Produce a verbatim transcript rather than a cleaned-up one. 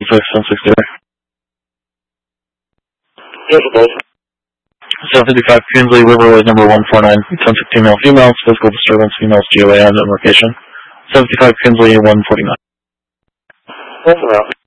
six, ten six zero. Yes, both. seven fifty-five Kinsley, Riverway number one four nine, ten sixteen male females, physical disturbance, females G O A on location. seven fifty-five Kinsley, one forty-nine. Yes, ma'am.